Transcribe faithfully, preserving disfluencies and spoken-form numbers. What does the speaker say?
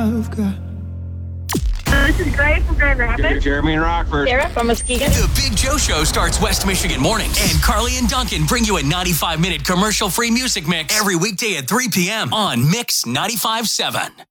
I've got. This is Grace from Grand Rapids. Jeremy and Rockford. Sarah from Muskegon. The Big Joe Show starts West Michigan mornings, and Carly and Duncan bring you a ninety-five minute commercial-free music mix every weekday at three p.m. on Mix ninety-five point seven.